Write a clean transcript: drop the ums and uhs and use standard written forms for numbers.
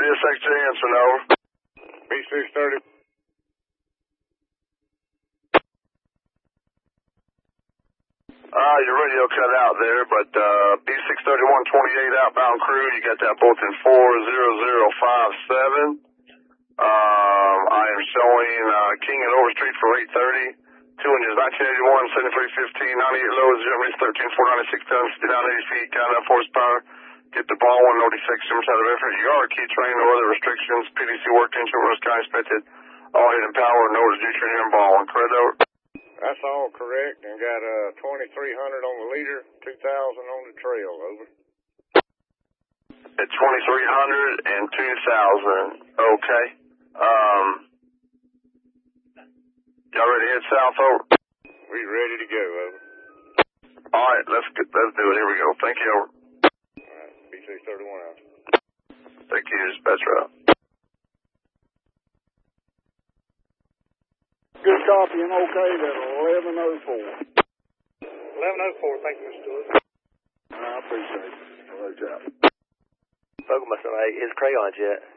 CSX Jansen, over. B630. Your radio cut out there, but B63128 outbound crew, you got that bulletin 40057. I am showing King and Overstreet for 830. 2 engines, 1981, 7315, 98 loads, Germany's 13496 tons, 5980 feet, count enough horsepower. Get the ball, no defections out of effort. You are a key train, no other restrictions. PDC work engine, Rose County inspected. All hidden power, no reducer in ball. Correct, over. That's all correct, and got 2300 on the leader, 2000 on the trail, over. At 2300 and 2000, okay. Y'all ready to head south, over? We ready to go, over. All right, let's do it. Here we go. Thank you, over. All right, B631 out. Thank you, dispatch route. Good copy and okay at 1104. 1104, thank you, Mr. Stewart. I appreciate it. Great job. Spoken by somebody. Is Crayon yet?